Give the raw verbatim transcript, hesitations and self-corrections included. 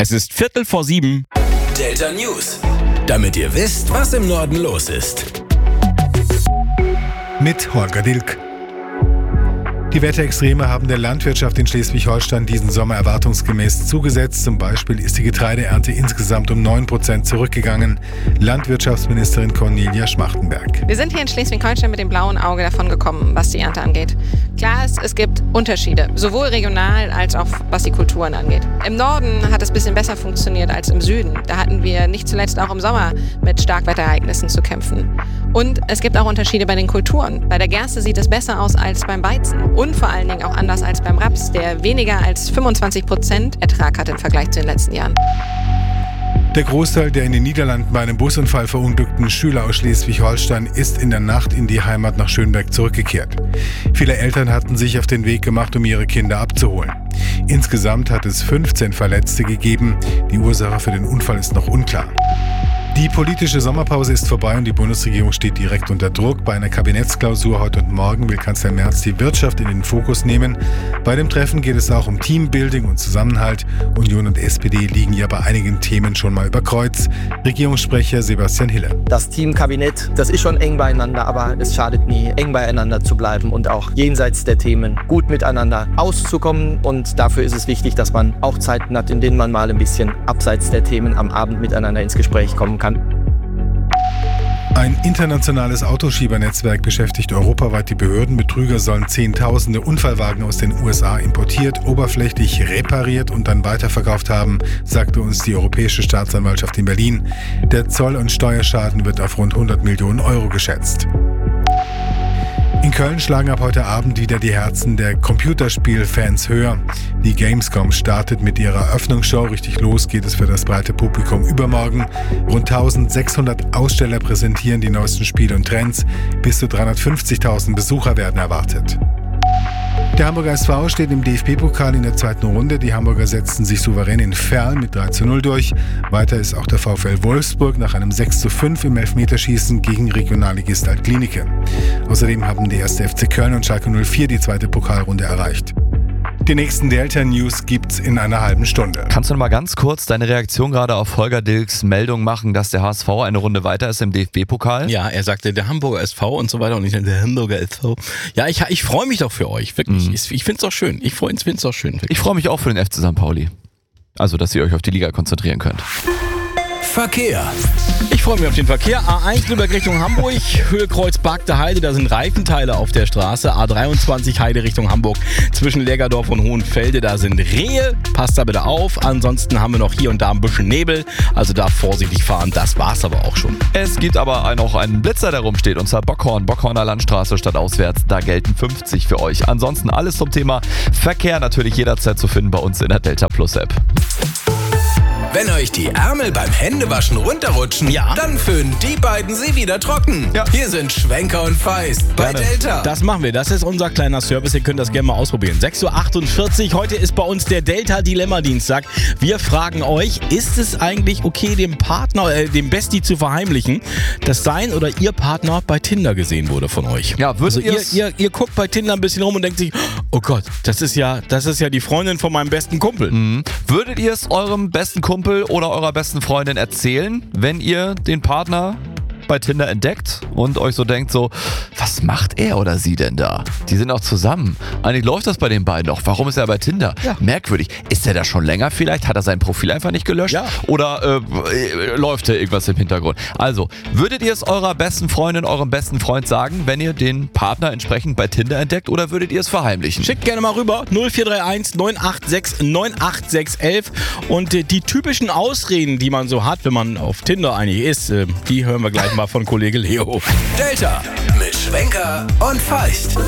Es ist Viertel vor sieben. Delta News. Damit ihr wisst, was im Norden los ist. Mit Holger Dilk. Die Wetterextreme haben der Landwirtschaft in Schleswig-Holstein diesen Sommer erwartungsgemäß zugesetzt. Zum Beispiel ist die Getreideernte insgesamt um neun Prozent zurückgegangen. Landwirtschaftsministerin Cornelia Schmachtenberg. Wir sind hier in Schleswig-Holstein mit dem blauen Auge davon gekommen, was die Ernte angeht. Klar ist, es gibt Unterschiede, sowohl regional als auch was die Kulturen angeht. Im Norden hat es ein bisschen besser funktioniert als im Süden. Da hatten wir nicht zuletzt auch im Sommer mit Starkwetterereignissen zu kämpfen. Und es gibt auch Unterschiede bei den Kulturen. Bei der Gerste sieht es besser aus als beim Weizen. Und vor allen Dingen auch anders als beim Raps, der weniger als fünfundzwanzig Prozent Ertrag hat im Vergleich zu den letzten Jahren. Der Großteil der in den Niederlanden bei einem Busunfall verunglückten Schüler aus Schleswig-Holstein ist in der Nacht in die Heimat nach Schönberg zurückgekehrt. Viele Eltern hatten sich auf den Weg gemacht, um ihre Kinder abzuholen. Insgesamt hat es fünfzehn Verletzte gegeben. Die Ursache für den Unfall ist noch unklar. Die politische Sommerpause ist vorbei und die Bundesregierung steht direkt unter Druck. Bei einer Kabinettsklausur heute und morgen will Kanzler Merz die Wirtschaft in den Fokus nehmen. Bei dem Treffen geht es auch um Teambuilding und Zusammenhalt. Union und S P D liegen ja bei einigen Themen schon mal über Kreuz. Regierungssprecher Sebastian Hille. Das Teamkabinett, das ist schon eng beieinander, aber es schadet nie, eng beieinander zu bleiben und auch jenseits der Themen gut miteinander auszukommen. Und dafür ist es wichtig, dass man auch Zeiten hat, in denen man mal ein bisschen abseits der Themen am Abend miteinander ins Gespräch kommen kann. Ein internationales Autoschiebernetzwerk beschäftigt europaweit die Behörden. Betrüger sollen Zehntausende Unfallwagen aus den U S A importiert, oberflächlich repariert und dann weiterverkauft haben, sagte uns die Europäische Staatsanwaltschaft in Berlin. Der Zoll- und Steuerschaden wird auf rund hundert Millionen Euro geschätzt. In Köln schlagen ab heute Abend wieder die Herzen der Computerspielfans höher. Die Gamescom startet mit ihrer Eröffnungsshow. Richtig los geht es für das breite Publikum übermorgen. Rund eintausendsechshundert Aussteller präsentieren die neuesten Spiele und Trends. Bis zu dreihundertfünfzigtausend Besucher werden erwartet. Der Hamburger S V steht im D F B-Pokal in der zweiten Runde. Die Hamburger setzten sich souverän in Verl mit drei zu null durch. Weiter ist auch der VfL Wolfsburg nach einem sechs zu fünf im Elfmeterschießen gegen Regionalligist Alt-Klinike. Außerdem haben die erste F C Köln und Schalke null vier die zweite Pokalrunde erreicht. Die nächsten Delta-News gibt's in einer halben Stunde. Kannst du noch mal ganz kurz deine Reaktion gerade auf Holger Dilks Meldung machen, dass der H S V eine Runde weiter ist im D F B-Pokal? Ja, er sagte der Hamburger S V und so weiter und ich der Hamburger S V. Ja, ich, ich freue mich doch für euch, wirklich. Mhm. Ich, ich finde es doch schön. Ich finde es doch schön. Wirklich. Ich freue mich auch für den F C Sankt Pauli. Also, dass ihr euch auf die Liga konzentrieren könnt. Verkehr. Ich freue mich auf den Verkehr. A eins Lübeck Richtung Hamburg, Höhe Kreuz Bagde Heide, da sind Reifenteile auf der Straße. A dreiundzwanzig Heide Richtung Hamburg, zwischen Lägerdorf und Hohenfelde, da sind Rehe. Passt da bitte auf. Ansonsten haben wir noch hier und da ein bisschen Nebel, also da vorsichtig fahren. Das war's aber auch schon. Es gibt aber noch einen Blitzer, der rumsteht, und zwar Bockhorn, Bockhorner Landstraße stadtauswärts. Da gelten fünfzig für euch. Ansonsten alles zum Thema Verkehr natürlich jederzeit zu finden bei uns in der Delta Plus App. Wenn euch die Ärmel beim Händewaschen runterrutschen, ja, dann föhnen die beiden sie wieder trocken. Ja. Hier sind Schwenker und Feist bei Gerne. Delta. Das machen wir. Das ist unser kleiner Service. Ihr könnt das gerne mal ausprobieren. sechs Uhr achtundvierzig. Heute ist bei uns der Delta Dilemma Dienstag. Wir fragen euch, ist es eigentlich okay, dem Partner, äh, dem Bestie zu verheimlichen, dass sein oder ihr Partner bei Tinder gesehen wurde von euch? Ja, also ihr, ihr, ihr guckt bei Tinder ein bisschen rum und denkt sich, oh Gott, das ist ja, das ist ja die Freundin von meinem besten Kumpel. Mhm. Würdet ihr es eurem besten Kumpel oder eurer besten Freundin erzählen, wenn ihr den Partner bei Tinder entdeckt und euch so denkt so, was macht er oder sie denn da? Die sind auch zusammen. Eigentlich läuft das bei den beiden doch. Warum ist er bei Tinder? Ja. Merkwürdig. Ist er da schon länger vielleicht? Hat er sein Profil einfach nicht gelöscht? Ja. Oder äh, läuft da irgendwas im Hintergrund? Also, würdet ihr es eurer besten Freundin, eurem besten Freund sagen, wenn ihr den Partner entsprechend bei Tinder entdeckt, oder würdet ihr es verheimlichen? Schickt gerne mal rüber. null vier drei eins neun acht sechs neun acht sechs eins. Und äh, die typischen Ausreden, die man so hat, wenn man auf Tinder eigentlich ist, äh, die hören wir gleich mal von Kollege Leo. Delta mit Schwenker und Feist.